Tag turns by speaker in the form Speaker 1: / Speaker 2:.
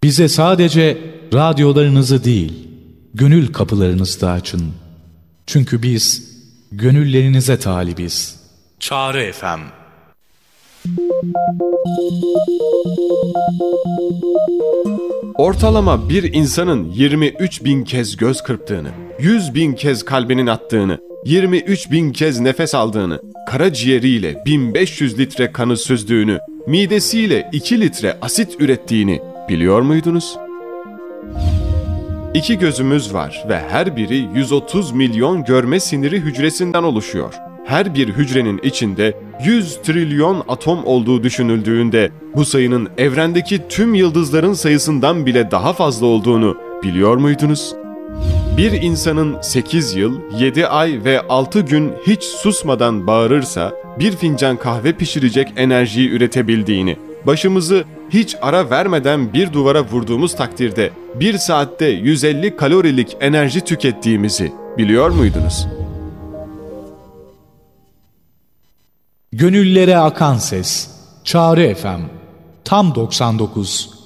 Speaker 1: Bize sadece radyolarınızı değil, gönül kapılarınızı da açın. Çünkü biz gönüllerinize talibiz. Çağrı FM.
Speaker 2: Ortalama bir insanın 23.000 kez göz kırptığını, 100.000 kez kalbinin attığını, 23.000 kez nefes aldığını, karaciğeriyle 1500 litre kanı süzdüğünü, midesiyle 2 litre asit ürettiğini biliyor muydunuz? İki gözümüz var ve her biri 130 milyon görme siniri hücresinden oluşuyor. Her bir hücrenin içinde 100 trilyon atom olduğu düşünüldüğünde bu sayının evrendeki tüm yıldızların sayısından bile daha fazla olduğunu biliyor muydunuz? Bir insanın 8 yıl, 7 ay ve 6 gün hiç susmadan bağırırsa bir fincan kahve pişirecek enerjiyi üretebildiğini, başımızı hiç ara vermeden bir duvara vurduğumuz takdirde 1 saatte 150 kalorilik enerji tükettiğimizi biliyor muydunuz?
Speaker 1: Gönüllere akan ses. Çağrı FM. Tam 99.